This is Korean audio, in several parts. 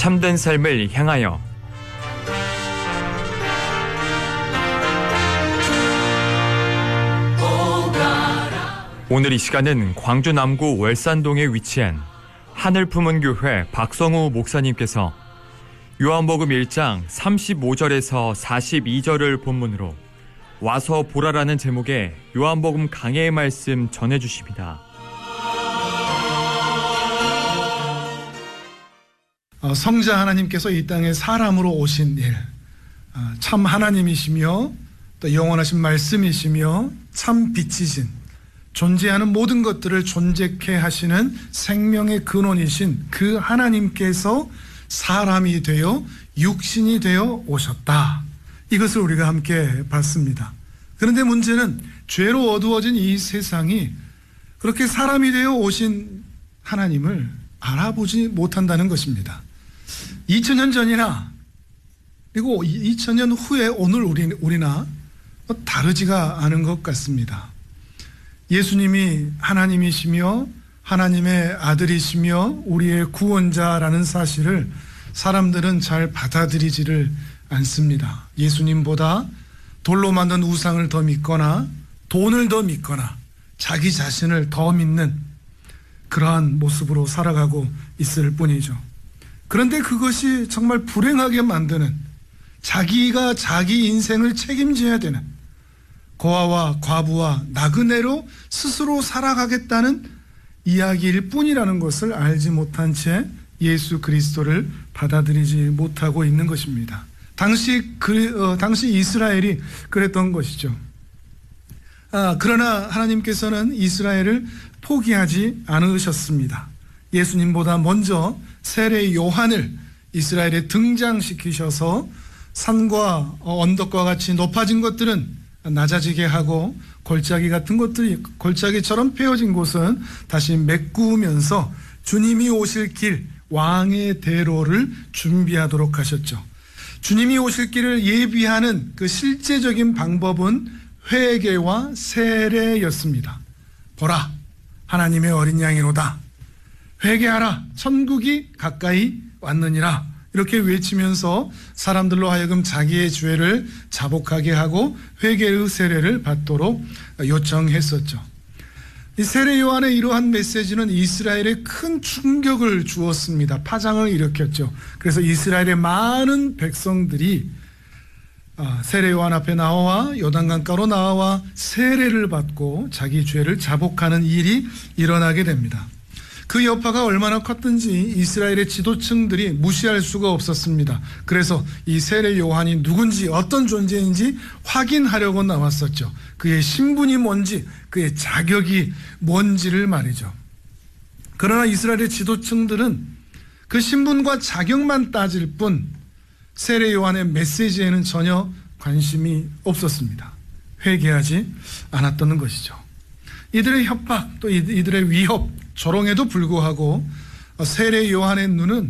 참된 삶을 향하여. 오늘 이 시간은 광주 남구 월산동에 위치한 하늘 품은 교회 박성우 목사님께서 요한복음 1장 35절에서 42절을 본문으로 와서 보라라는 제목의 요한복음 강해의 말씀 전해주십니다. 성자 하나님께서 이 땅에 사람으로 오신 일, 참 하나님이시며 또 영원하신 말씀이시며 참 빛이신, 존재하는 모든 것들을 존재케 하시는 생명의 근원이신 그 하나님께서 사람이 되어 육신이 되어 오셨다. 이것을 우리가 함께 봤습니다. 그런데 문제는 죄로 어두워진 이 세상이 그렇게 사람이 되어 오신 하나님을 알아보지 못한다는 것입니다. 2000년 전이나 그리고 2000년 후에 오늘 우리나 다르지가 않은 것 같습니다. 예수님이 하나님이시며 하나님의 아들이시며 우리의 구원자라는 사실을 사람들은 잘 받아들이지를 않습니다. 예수님보다 돌로 만든 우상을 더 믿거나 돈을 더 믿거나 자기 자신을 더 믿는 그러한 모습으로 살아가고 있을 뿐이죠. 그런데 그것이 정말 불행하게 만드는, 자기가 자기 인생을 책임져야 되는, 고아와 과부와 나그네로 스스로 살아가겠다는 이야기일 뿐이라는 것을 알지 못한 채 예수 그리스도를 받아들이지 못하고 있는 것입니다. 당시 이스라엘이 그랬던 것이죠. 그러나 하나님께서는 이스라엘을 포기하지 않으셨습니다. 예수님보다 먼저 세례 요한을 이스라엘에 등장시키셔서 산과 언덕과 같이 높아진 것들은 낮아지게 하고 골짜기 같은 것들이 골짜기처럼 펴어진 곳은 다시 메꾸면서 주님이 오실 길, 왕의 대로를 준비하도록 하셨죠. 주님이 오실 길을 예비하는 그 실제적인 방법은 회개와 세례였습니다. 보라, 하나님의 어린 양이로다. 회개하라, 천국이 가까이 왔느니라. 이렇게 외치면서 사람들로 하여금 자기의 죄를 자복하게 하고 회개의 세례를 받도록 요청했었죠. 이 세례 요한의 이러한 메시지는 이스라엘에 큰 충격을 주었습니다. 파장을 일으켰죠. 그래서 이스라엘의 많은 백성들이 세례 요한 앞에 나와 요단강가로 나와 세례를 받고 자기 죄를 자복하는 일이 일어나게 됩니다. 그 여파가 얼마나 컸든지 이스라엘의 지도층들이 무시할 수가 없었습니다. 그래서 이 세례 요한이 누군지 어떤 존재인지 확인하려고 나왔었죠. 그의 신분이 뭔지, 그의 자격이 뭔지를 말이죠. 그러나 이스라엘의 지도층들은 그 신분과 자격만 따질 뿐 세례 요한의 메시지에는 전혀 관심이 없었습니다. 회개하지 않았던 것이죠. 이들의 협박, 또 이들의 위협, 조롱에도 불구하고 세례 요한의 눈은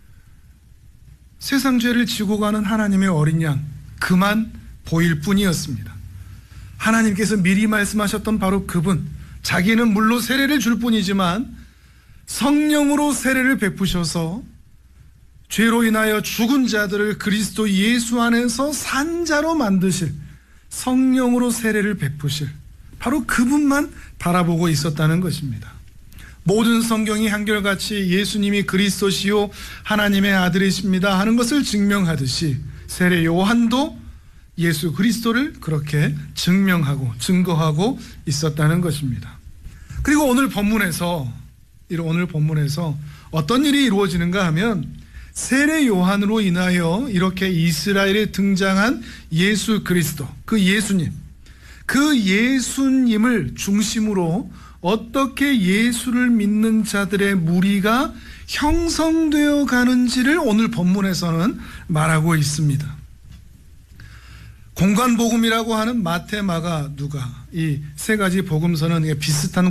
세상 죄를 지고 가는 하나님의 어린 양 그만 보일 뿐이었습니다. 하나님께서 미리 말씀하셨던 바로 그분, 자기는 물로 세례를 줄 뿐이지만 성령으로 세례를 베푸셔서 죄로 인하여 죽은 자들을 그리스도 예수 안에서 산 자로 만드실, 성령으로 세례를 베푸실 바로 그분만 바라보고 있었다는 것입니다. 모든 성경이 한결같이 예수님이 그리스도시요 하나님의 아들이십니다 하는 것을 증명하듯이 세례 요한도 예수 그리스도를 그렇게 증명하고 증거하고 있었다는 것입니다. 그리고 오늘 본문에서 어떤 일이 이루어지는가 하면 세례 요한으로 인하여 이렇게 이스라엘에 등장한 예수 그리스도, 그 예수님을 중심으로 어떻게 예수를 믿는 자들의 무리가 형성되어 가는지를 오늘 본문에서는 말하고 있습니다. 공관복음이라고 하는 마태, 마가, 누가 이 세 가지 복음서는 비슷한